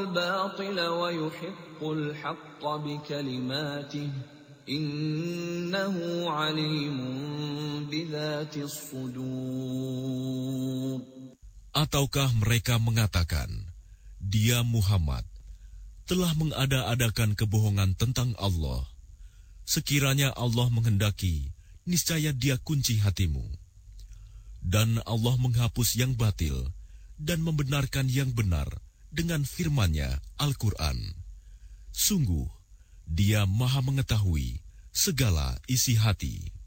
الباطل ويحق الحق بكلماته إنه عليم بذات الصدور. Ataukah mereka mengatakan, dia Muhammad telah mengada-adakan kebohongan tentang Allah. Sekiranya Allah menghendaki, niscaya dia kunci hatimu. Dan Allah menghapus yang batil dan membenarkan yang benar dengan firman-Nya Al-Quran. Sungguh, dia Maha mengetahui segala isi hati.